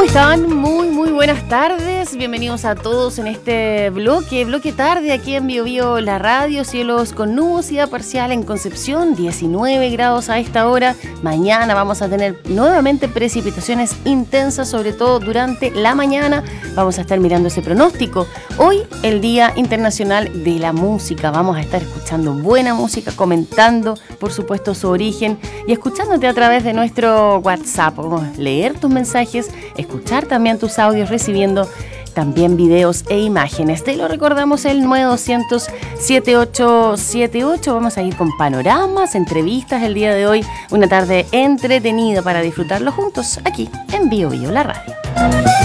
están? Muy buenas tardes. Bienvenidos a todos en este bloque tarde aquí en Bio Bio La Radio. Cielos con nubosidad parcial en Concepción, 19 grados a esta hora. Mañana vamos a tener nuevamente precipitaciones intensas, sobre todo durante la mañana. Vamos a estar mirando ese pronóstico. Hoy, el Día Internacional de la Música. Vamos a estar escuchando buena música, comentando, por supuesto, su origen y escuchándote a través de nuestro WhatsApp. Vamos a leer tus mensajes, escuchar también tus audios, recibiendo también videos e imágenes. Te lo recordamos, el 9200-7878. Vamos a ir con panoramas, entrevistas el día de hoy. Una tarde entretenida para disfrutarlo juntos aquí en Bio Bio La Radio.